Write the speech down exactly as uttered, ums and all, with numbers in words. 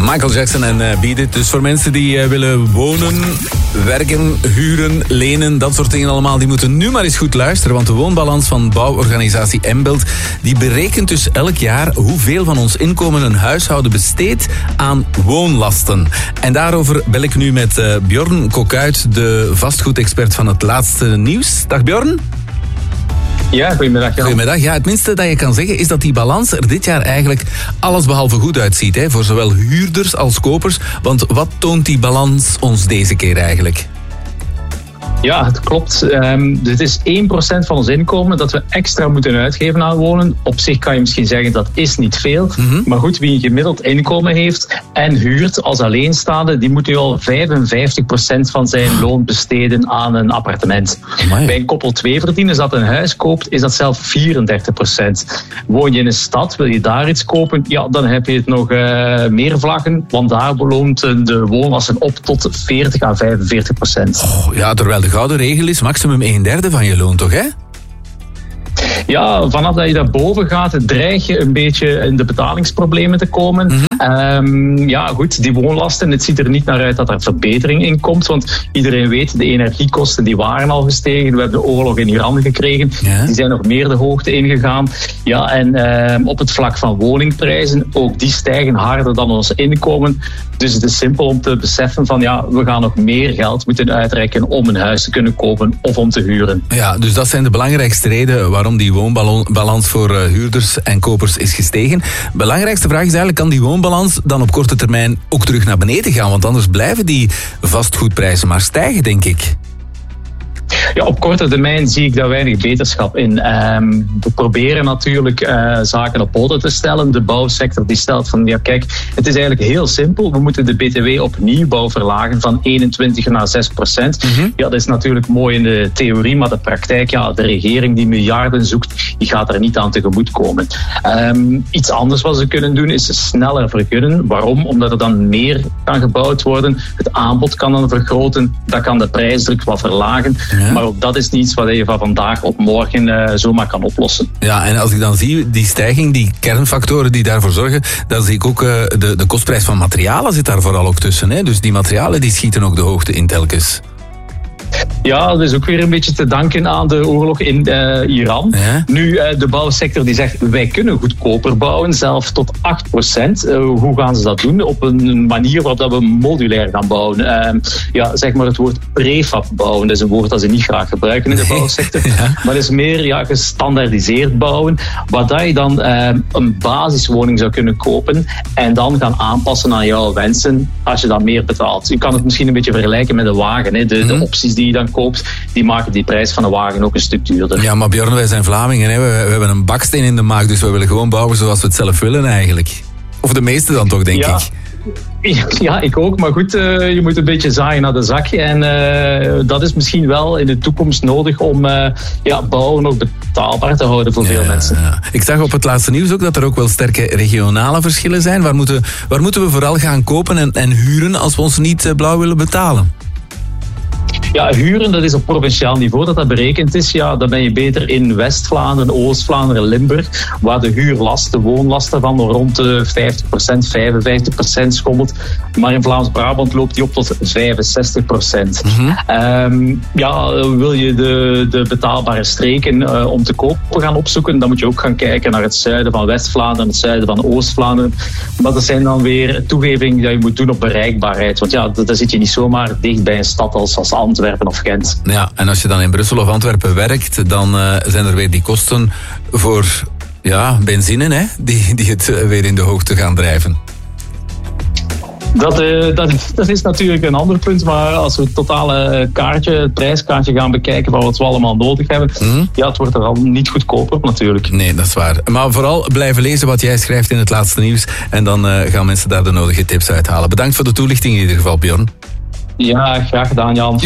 Michael Jackson en uh, Beat It. Dus voor mensen die uh, willen wonen, werken, huren, lenen, dat soort dingen allemaal, die moeten nu maar eens goed luisteren. Want de woonbalans van bouworganisatie Embelt, die berekent dus elk jaar hoeveel van ons inkomen een huishouden besteedt aan woonlasten. En daarover bel ik nu met uh, Bjorn Kokuit, de vastgoedexpert van het laatste nieuws. Dag Bjorn. Ja, goedemiddag. Jan. Goedemiddag. Ja, het minste dat je kan zeggen is dat die balans er dit jaar eigenlijk allesbehalve goed uitziet. Hè, voor zowel huurders als kopers. Want wat toont die balans ons deze keer eigenlijk? Ja, het klopt. Um, dit is één procent van ons inkomen dat we extra moeten uitgeven aan wonen. Op zich kan je misschien zeggen dat is niet veel. Mm-hmm. Maar goed, wie een gemiddeld inkomen heeft en huurt als alleenstaande, die moet nu al vijfenvijftig procent van zijn loon besteden aan een appartement. Amai. Bij een koppel twee verdieners dat een huis koopt, is dat zelf vierendertig procent. Woon je in een stad, wil je daar iets kopen, ja, dan heb je het nog uh, meer vlakken. Want daar beloont de woonlasten op tot veertig à vijfenveertig procent. Oh, ja, terwijl de gouden regel is maximum een derde van je loon, toch hè? Ja, vanaf dat je daarboven gaat, dreig je een beetje in de betalingsproblemen te komen. Mm-hmm. Um, ja, goed, die woonlasten, het ziet er niet naar uit dat er verbetering in komt, want iedereen weet, de energiekosten die waren al gestegen. We hebben de oorlog in Iran gekregen, ja. Die zijn nog meer de hoogte ingegaan. Ja, en um, op het vlak van woningprijzen, ook die stijgen harder dan ons inkomen. Dus het is simpel om te beseffen van, ja, we gaan nog meer geld moeten uitreiken om een huis te kunnen kopen of om te huren. Ja, dus dat zijn de belangrijkste redenen waarom die woonbalans voor uh, huurders en kopers is gestegen. Belangrijkste vraag is eigenlijk, kan die woonbalans dan op korte termijn ook terug naar beneden gaan? Want anders blijven die vastgoedprijzen maar stijgen, denk ik. Ja, op korte termijn zie ik daar weinig beterschap in. Um, we proberen natuurlijk uh, zaken op poten te stellen. De bouwsector die stelt van, ja kijk, het is eigenlijk heel simpel. We moeten de B T W op nieuwbouw verlagen van eenentwintig naar zes procent. Mm-hmm. Ja, dat is natuurlijk mooi in de theorie, maar de praktijk, ja, de regering die miljarden zoekt, die gaat er niet aan tegemoet komen. Um, iets anders wat ze kunnen doen is sneller vergunnen. Waarom? Omdat er dan meer kan gebouwd worden. Het aanbod kan dan vergroten. Dat kan de prijsdruk wat verlagen. Ja. Maar ook dat is niets wat je van vandaag op morgen uh, zomaar kan oplossen. Ja, en als ik dan zie, die stijging, die kernfactoren die daarvoor zorgen, dan zie ik ook uh, de, de kostprijs van materialen zit daar vooral ook tussen. Hè? Dus die materialen die schieten ook de hoogte in telkens. Ja, dat is ook weer een beetje te danken aan de oorlog in uh, Iran. Ja? Nu, uh, de bouwsector die zegt, wij kunnen goedkoper bouwen, zelfs tot acht procent. Uh, hoe gaan ze dat doen? Op een manier waarop we modulair gaan bouwen. Uh, ja, zeg maar het woord prefab bouwen, dat is een woord dat ze niet graag gebruiken in de nee. bouwsector. Ja. Maar het is meer ja, gestandaardiseerd bouwen, waar je dan uh, een basiswoning zou kunnen kopen en dan gaan aanpassen aan jouw wensen als je dan meer betaalt. Je kan het misschien een beetje vergelijken met een wagen. Hè? De, mm-hmm. de opties die je dan koopt, die maken die prijs van de wagen ook een stuk duurder. Ja, maar Bjorn, wij zijn Vlamingen, hè? We, we hebben een baksteen in de maag, dus we willen gewoon bouwen zoals we het zelf willen eigenlijk. Of de meeste dan toch, denk ja. ik. Ja, ik ook. Maar goed, uh, je moet een beetje zaaien naar de zak. En uh, dat is misschien wel in de toekomst nodig om uh, ja, bouwen ook betaalbaar te houden voor ja, veel mensen. Ja. Ik zag op het laatste nieuws ook dat er ook wel sterke regionale verschillen zijn. Waar moeten, waar moeten we vooral gaan kopen en, en huren als we ons niet uh, blauw willen betalen? Ja, huren, dat is op provinciaal niveau dat dat berekend is. Ja, dan ben je beter in West-Vlaanderen, Oost-Vlaanderen, Limburg, waar de huurlast, de woonlasten van rond de vijftig procent, vijfenvijftig procent schommelt. Maar in Vlaams-Brabant loopt die op tot vijfenzestig procent. Mm-hmm. Um, ja, wil je de, de betaalbare streken uh, om te kopen gaan opzoeken, dan moet je ook gaan kijken naar het zuiden van West-Vlaanderen, het zuiden van Oost-Vlaanderen. Maar dat zijn dan weer toegevingen die je moet doen op bereikbaarheid. Want ja, daar zit je niet zomaar dicht bij een stad als, als Antwerpen of Gent. Ja, en als je dan in Brussel of Antwerpen werkt, dan uh, zijn er weer die kosten voor ja, benzine, hè, die, die het uh, weer in de hoogte gaan drijven. Dat, uh, dat, dat is natuurlijk een ander punt, maar als we het totale kaartje, het prijskaartje gaan bekijken van wat we allemaal nodig hebben, mm. ja, het wordt er al niet goedkoper natuurlijk. Nee, dat is waar. Maar vooral blijven lezen wat jij schrijft in het laatste nieuws en dan uh, gaan mensen daar de nodige tips uithalen. Bedankt voor de toelichting in ieder geval, Bjorn. Ja, graag gedaan, Jan.